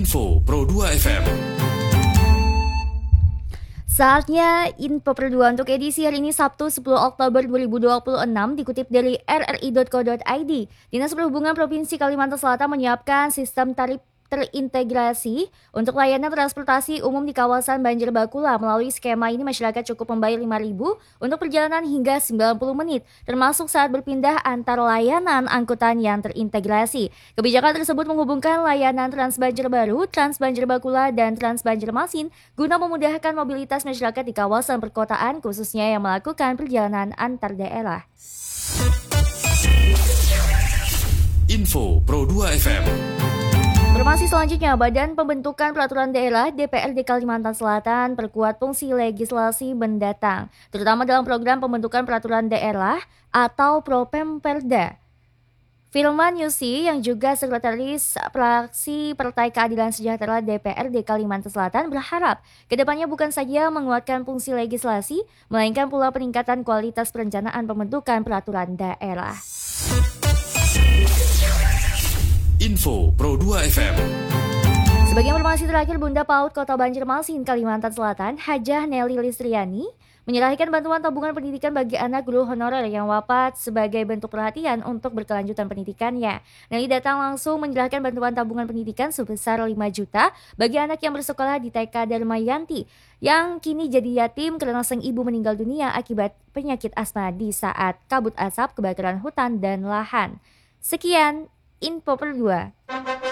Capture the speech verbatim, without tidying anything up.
Info Pro dua F M. Saatnya Info Pro dua untuk edisi hari ini Sabtu sepuluh Oktober dua ribu dua puluh enam dikutip dari r r i dot co dot i d. Dinas Perhubungan Provinsi Kalimantan Selatan menyiapkan sistem tarif terintegrasi untuk layanan transportasi umum di kawasan Banjar Bakula. Melalui skema ini masyarakat cukup membayar lima ribu rupiah untuk perjalanan hingga sembilan puluh menit, termasuk saat berpindah antar layanan angkutan yang terintegrasi. Kebijakan tersebut menghubungkan layanan Trans Banjarbaru, Trans Banjar Bakula, dan Trans Banjarmasin guna memudahkan mobilitas masyarakat di kawasan perkotaan, khususnya yang melakukan perjalanan antar daerah. Info Pro dua F M. Informasi selanjutnya, Badan Pembentukan Peraturan Daerah D P R D Kalimantan Selatan perkuat fungsi legislasi mendatang, terutama dalam program pembentukan peraturan daerah atau Propemperda. Firman Yusi yang juga Sekretaris Fraksi Partai Keadilan Sejahtera D P R D Kalimantan Selatan berharap kedepannya bukan saja menguatkan fungsi legislasi, melainkan pula peningkatan kualitas perencanaan pembentukan peraturan daerah. Info Pro dua F M. Sebagai informasi terakhir, Bunda PAUD Kota Banjarmasin, Kalimantan Selatan, Hajah Nelly Listriani, menyerahkan bantuan tabungan pendidikan bagi anak guru honorer yang wafat sebagai bentuk perhatian untuk berkelanjutan pendidikannya. Nelly datang langsung menyerahkan bantuan tabungan pendidikan sebesar lima juta bagi anak yang bersekolah di T K Darmayanti yang kini jadi yatim karena sang ibu meninggal dunia akibat penyakit asma di saat kabut asap kebakaran hutan dan lahan. Sekian Info Per dua.